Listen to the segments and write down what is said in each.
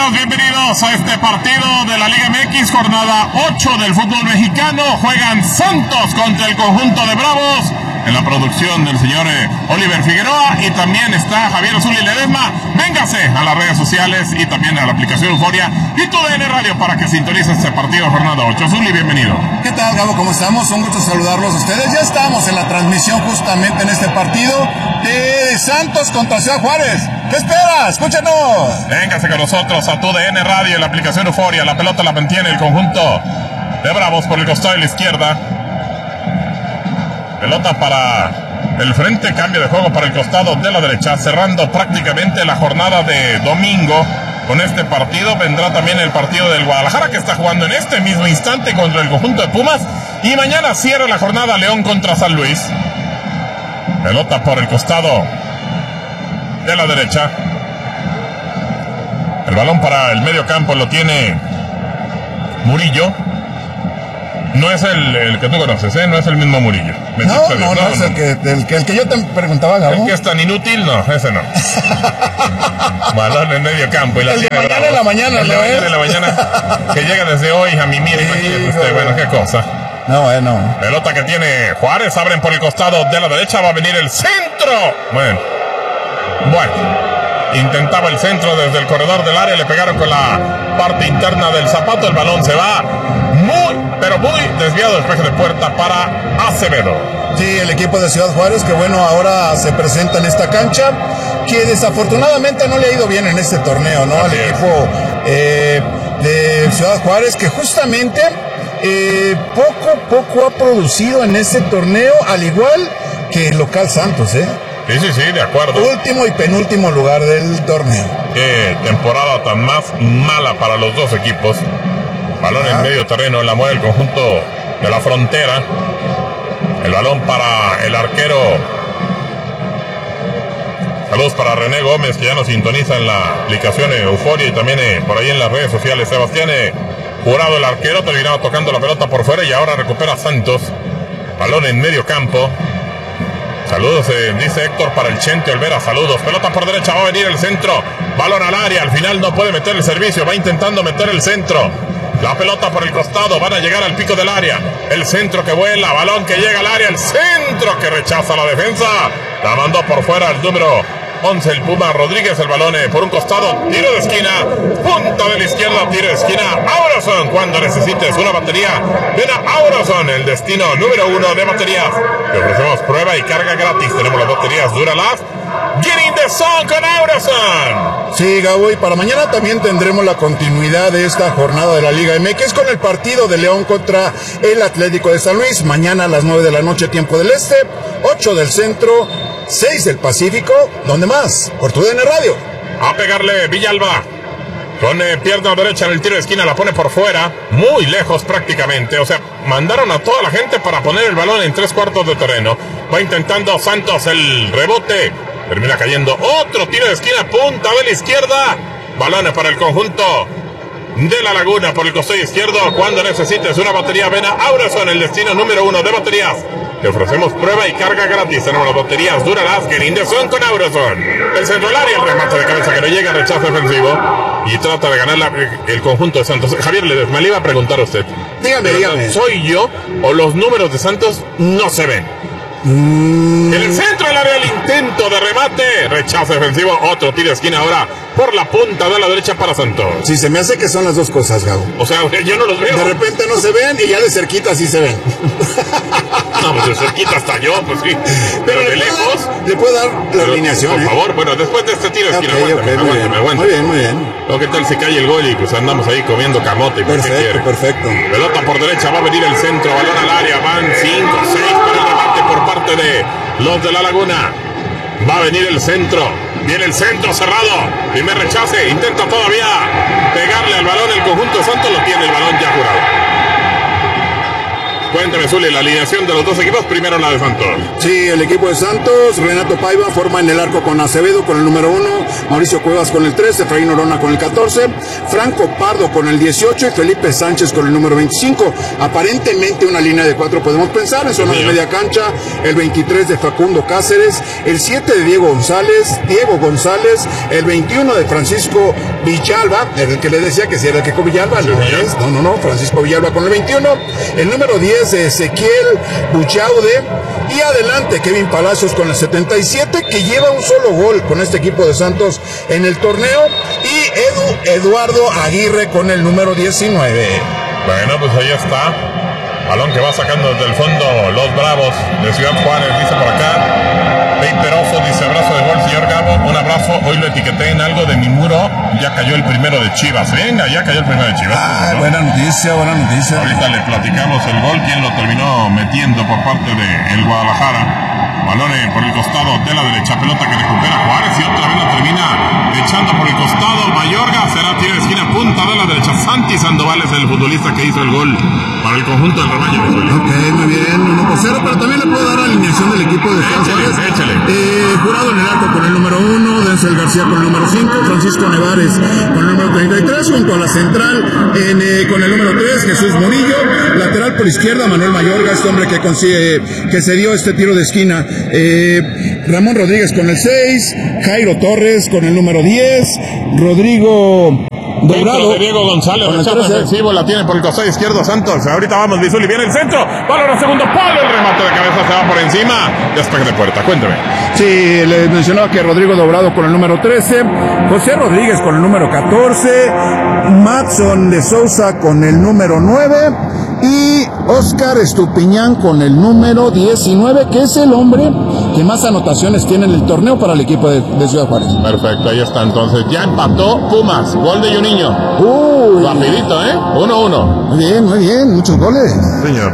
bienvenidos a este partido de la Liga MX, jornada 8 del fútbol mexicano. Juegan Santos contra el conjunto de Bravos. En la producción del señor Oliver Figueroa, y también está Javier Zuli Ledesma. Véngase a las redes sociales y también a la aplicación Euforia y TUDN Radio para que sintonice este partido jornada 8. Zuli, bienvenido. ¿Qué tal, Gabo? ¿Cómo estamos? Un gusto saludarlos a ustedes. Ya estamos en la transmisión justamente en este partido de Santos contra Ciudad Juárez. ¿Qué esperas? Escúchanos. Véngase con nosotros a TUDN Radio, la aplicación Euforia. La pelota la mantiene el conjunto de Bravos por el costado de la izquierda. Pelota para el frente, cambio de juego para el costado de la derecha, cerrando prácticamente la jornada de domingo. Con este partido vendrá también el partido del Guadalajara, que está jugando en este mismo instante contra el conjunto de Pumas, y mañana cierra la jornada León contra San Luis. Pelota por el costado de la derecha. El balón para el medio campo lo tiene Murillo. No es el que tú conoces, no es el mismo Murillo. No es el que yo te preguntaba, Gabo. El que es tan inútil, no, ese no. Balón en medio campo. Y la el de mañana en la mañana, el de la mañana, que llega desde hoy a mi mira, imagínate usted, bueno, qué cosa. No. Pelota que tiene Juárez, abren por el costado de la derecha, va a venir el centro. Bueno, intentaba el centro desde el corredor del área, le pegaron con la parte interna del zapato, el balón se va muy desviado, despeje de puerta para Acevedo. Sí, el equipo de Ciudad Juárez, que bueno, ahora se presenta en esta cancha, que desafortunadamente no le ha ido bien en este torneo, ¿no? Al equipo de Ciudad Juárez, que justamente poco ha producido en este torneo, al igual que el local Santos, Sí, de acuerdo. Último y penúltimo lugar del torneo. Qué temporada tan más mala para los dos equipos. Balón en medio terreno, en la mueve el conjunto de la Frontera. El balón para el arquero. Saludos para René Gómez, que ya nos sintoniza en la aplicación Euforia y también por ahí en las redes sociales. Sebastián Jurado, el arquero, terminaba tocando la pelota por fuera y ahora recupera Santos. Balón en medio campo. Saludos, dice Héctor, para el Chente Olvera, saludos. Pelota por derecha, va a venir el centro. Balón al área, al final no puede meter el servicio, va intentando meter el centro. La pelota por el costado, van a llegar al pico del área. El centro que vuela, balón que llega al área, el centro que rechaza la defensa. La mandó por fuera el número 11, el Puma Rodríguez, el balón por un costado, tiro de esquina, punta de la izquierda, tiro de esquina, Aurazón, cuando necesites una batería, ven a Aurazón, el destino número 1 de baterías. Te ofrecemos prueba y carga gratis, tenemos las baterías Duralast, Get in the Zone con Aurazón. Sí, Gabo, y para mañana también tendremos la continuidad de esta jornada de la Liga MX con el partido de León contra el Atlético de San Luis, mañana a las 9 de la noche, tiempo del Este, 8 del Centro, 6 del Pacífico. ¿Dónde más? Por TUDN Radio. A pegarle Villalba. Con pierna derecha en el tiro de esquina, la pone por fuera, muy lejos prácticamente. O sea, mandaron a toda la gente para poner el balón en 3/4 de terreno. Va intentando Santos el rebote. Termina cayendo otro tiro de esquina, punta de la izquierda. Balones para el conjunto de La Laguna por el costado izquierdo. Cuando necesites una batería, ven a Aurazón, el destino número 1 de baterías. Te ofrecemos prueba y carga gratis. Tenemos las baterías Duralast, Get in the Zone con Aurazón. El centro del área, el remate de cabeza que no llega, rechazo defensivo. Y trata de ganar el conjunto de Santos. Javier Ledesma, le iba a preguntar a usted. Dígame. ¿Soy yo o los números de Santos no se ven? En el centro del área, el intento de remate, rechazo defensivo, otro tiro de esquina ahora por la punta de la derecha para Santos. Sí, se me hace que son las dos cosas, Gabo. O sea, yo no los veo. De repente no se ven y ya de cerquita sí se ven. No, pues de cerquita hasta yo, pues sí. Pero de lejos. Le puedo dar la alineación. Por favor, bueno, después de este tiro de esquina, aguántame. Muy bien. Luego, ¿qué tal si cae el gol y pues andamos ahí comiendo camote? Perfecto. Pelota por derecha, va a venir el centro, balón al área, van 5, 6 para el remate por parte de los de La Laguna. Va a venir el centro, viene el centro cerrado, primer rechace, intenta todavía pegarle al balón, el conjunto de Santos lo tiene el balón ya jurado. Cuéntame, Zuli, la alineación de los dos equipos, primero la de Santos. Sí, el equipo de Santos, Renato Paiva forma en el arco con Acevedo con el número 1, Mauricio Cuevas con el 3, Efraín Orona con el 14, Franco Pardo con el 18 y Felipe Sánchez con el número 25. Aparentemente una línea de 4 podemos pensar, en zona de media cancha, el 23 de Facundo Cáceres, el 7 de Diego González, el 21 de Francisco Villalba, el que le decía que si era el Queco Villalba, no, Francisco Villalba con el 21, el número 10 de Ezequiel Buchaude y adelante Kevin Palacios con el 77, que lleva un solo gol con este equipo de Santos en el torneo, y Eduardo Aguirre con el número 19. Bueno, pues ahí está. Balón que va sacando desde el fondo los Bravos de Ciudad Juárez, dice por acá. Peperoso dice: abrazo de gol, señor Gabo. Un abrazo. Hoy lo etiqueté en algo de mi muro. Ya cayó el primero de Chivas. Venga, ya cayó el primero de Chivas. ¿No? Buena noticia. Ahorita le platicamos el gol, quién lo terminó metiendo por parte de el Guadalajara. Balón por el costado de la derecha, pelota que recupera Juárez y otra vez la termina echando por el costado Mayorga. Será tiro de esquina, punta de la derecha. Santi Sandoval es el futbolista que hizo el gol para el conjunto del rebaño. Ok, muy bien, 1-0, pero también le puedo dar la alineación del equipo de Juárez. Jurado en el arco con el número 1, Denzel García con el número 5, Francisco Nevares con el número 33, junto a la central con el número 3, Jesús Murillo, lateral por izquierda, Manuel Mayorga, este hombre que se dio este tiro de esquina, Ramón Rodríguez con el 6, Jairo Torres con el número 10, Rodrigo Dobrado de Diego González, rechazo defensivo, la tiene por el costado izquierdo Santos. Ahorita vamos, Bizuli, viene el centro, balón al segundo palo, el remate de cabeza se va por encima, despeje de puerta. Cuénteme. Sí, les mencionaba que Rodrigo Dobrado con el número 13, José Rodríguez con el número 14, Matson de Sousa con el número 9 y Oscar Estupiñán con el número 19, que es el hombre que más anotaciones tiene en el torneo para el equipo de Ciudad Juárez. Perfecto, ahí está entonces. Ya empató Pumas, gol de Juninho. Rapidito, 1-1. Muy bien, muchos goles. Señor.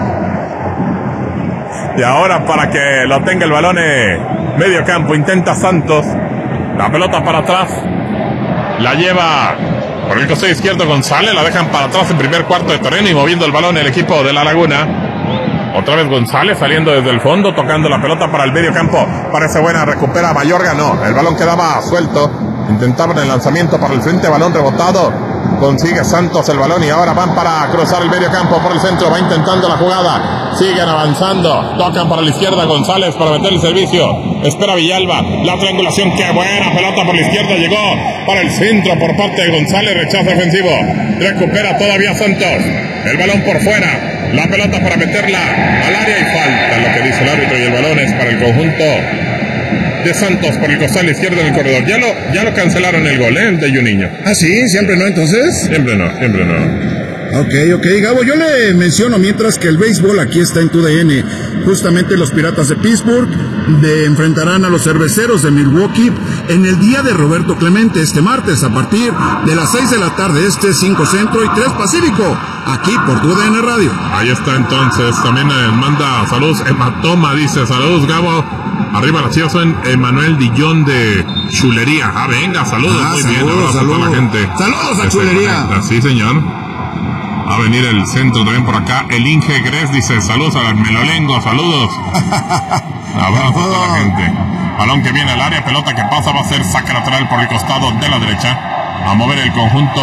Y ahora para que lo tenga el balón medio campo, intenta Santos. La pelota para atrás. La lleva por el costado izquierdo González, la dejan para atrás en primer cuarto de terreno y moviendo el balón el equipo de La Laguna. Otra vez González saliendo desde el fondo, tocando la pelota para el medio campo. Parece buena, recupera Mayorga, no. El balón quedaba suelto. Intentaban el lanzamiento para el frente, balón rebotado. Consigue Santos el balón y ahora van para cruzar el medio campo por el centro. Va intentando la jugada. Siguen avanzando. Tocan para la izquierda González para meter el servicio. Espera Villalba. La triangulación. Qué buena pelota por la izquierda. Llegó para el centro por parte de González. Rechazo defensivo. Recupera todavía Santos. El balón por fuera. La pelota para meterla al área y falta, lo que dice el árbitro, y el balón es para el conjunto de Santos por el costado izquierdo en el corredor. Ya lo cancelaron el gol, el de Juninho. Ah, sí, siempre no, entonces. Siempre no. Ok, Gabo, yo le menciono mientras que el béisbol aquí está en TUDN. Justamente los Piratas de Pittsburgh enfrentarán a los Cerveceros de Milwaukee en el día de Roberto Clemente este martes a partir de las 6 de la tarde, 5 Centro y 3 Pacífico, aquí por TUDN Radio. Ahí está entonces, también manda saludos, Hematoma dice, saludos Gabo, arriba la Chivas, Emanuel Dillón de Chulería. Venga, saludos, muy bien, abrazo a toda la gente. Saludos a Chulería. Sí, señor. Va a venir el centro también por acá. El Inge Gres dice, saludos a Melolengo, saludos. Abrazo a toda la gente. Balón que viene al área, pelota que pasa, va a ser saque lateral por el costado de la derecha. A mover el conjunto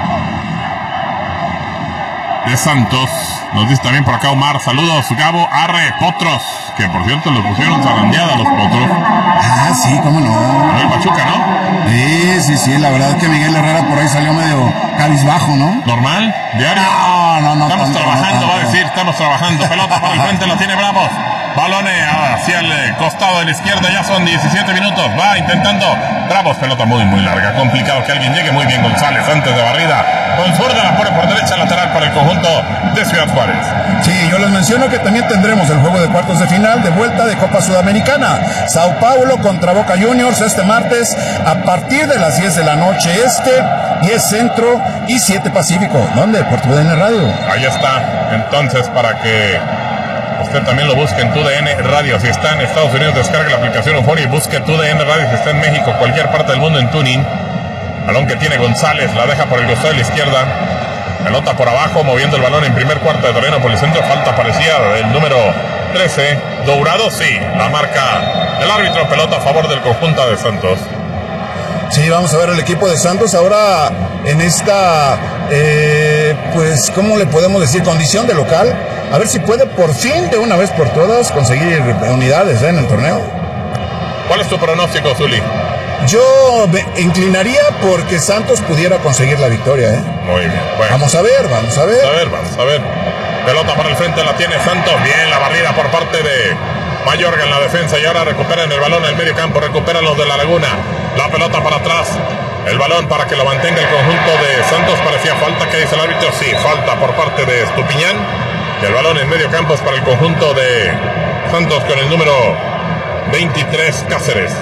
de Santos. Nos dice también por acá Omar, saludos Gabo, arre, Potros, que por cierto le pusieron zarandeada a los Potros. Ah, sí, cómo no. El Pachuca, ¿no? Sí, la verdad que Miguel Herrera por ahí salió medio cabizbajo, ¿no? ¿Normal? ¿Diario? No. Estamos trabajando, va a decir, estamos trabajando. Pelota para el frente, la tiene Bravos. Balones hacia el costado de la izquierda, ya son 17 minutos. Va intentando Bravos, pelota muy larga. Complicado que alguien llegue. Muy bien González antes de barrida. Con zurda la pone por derecha, lateral para el conjunto de Ciudad Juárez. Sí, yo les menciono que también tendremos el juego de cuartos de final de vuelta de Copa Sudamericana. Sao Paulo contra Boca Juniors este martes a partir de las 10 de la noche 10 Centro y 7 Pacífico. ¿Dónde? Por TUDN Radio. Ahí está. Entonces, para que usted también lo busque en TUDN Radio. Si está en Estados Unidos, descargue la aplicación Euforia y busque TUDN Radio. Si está en México, cualquier parte del mundo, en TuneIn. Balón que tiene González, la deja por el costado de la izquierda. Pelota por abajo, moviendo el balón en primer cuarto de terreno por el centro. Falta parecía del número 13. Dourado, sí. La marca del árbitro. Pelota a favor del conjunto de Santos. Sí, vamos a ver el equipo de Santos ahora en esta, pues, ¿cómo le podemos decir? Condición de local. A ver si puede por fin, de una vez por todas, conseguir unidades en el torneo. ¿Cuál es tu pronóstico, Zuli? Yo me inclinaría porque Santos pudiera conseguir la victoria, ¿eh? Muy bien. Bueno. Vamos a ver. Vamos a ver. Pelota para el frente, la tiene Santos. Bien, la barrida por parte de Mayorga en la defensa. Y ahora recuperan el balón en el medio campo. Recuperan los de la Laguna. La pelota para atrás. El balón para que lo mantenga el conjunto de Santos. Parecía falta. ¿Qué dice el árbitro? Sí, falta por parte de Estupiñán. Y el balón en medio campo es para el conjunto de Santos con el número 23, Cáceres.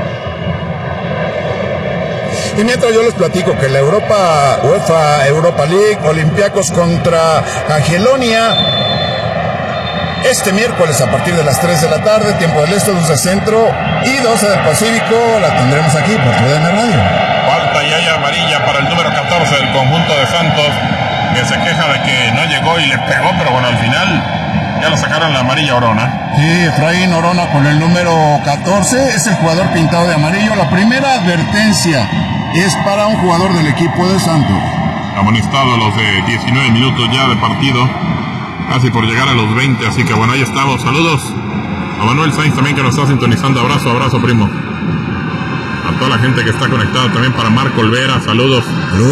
Y mientras yo les platico que la UEFA Europa League, Olympiacos contra Angelonia, este miércoles a partir de las 3 de la tarde, tiempo del este, 12 del centro y 12 del Pacífico, la tendremos aquí por TUDN Radio. Falta y hay amarilla para el número 14 del conjunto de Santos, que se queja de que no llegó y le pegó, pero bueno, al final ya lo sacaron la amarilla Orona. Sí, Efraín Orona con el número 14, es el jugador pintado de amarillo. La primera advertencia es para un jugador del equipo de Santos. Amonestado a los de 19 minutos ya de partido, casi por llegar a los 20, así que bueno, ahí estamos. Saludos a Manuel Sainz también que nos está sintonizando. Abrazo, primo. A toda la gente que está conectada también, para Marco Olvera, saludos.